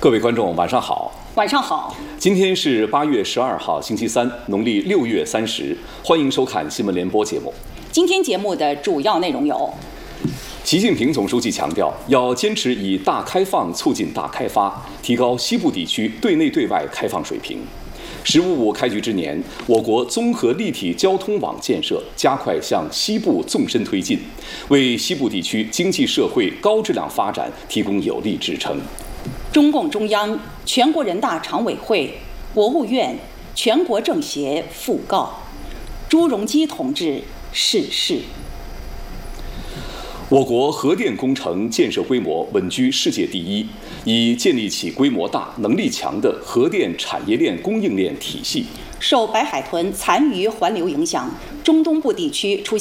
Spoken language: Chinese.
各位观众，晚上好。 晚上好。 今天是8月12号，星期三，农历6月30。欢迎收看新闻联播节目。 今天节目的主要内容有： 习近平总书记强调，要坚持以大开放促进大开发，提高西部地区对内对外开放水平。“十五五”开局之年，我国综合立体交通网建设加快向西部纵深推进，为西部地区经济社会高质量发展提供有力支撑。 中共中央、全国人大常委会、国务院、全国政协讣告朱镕基同志逝世。我国核电工程建设规模稳居世界第一，已建立起规模大、能力强的核电产业链供应链体系。 受白海豚残余环流影响，中东部地区出现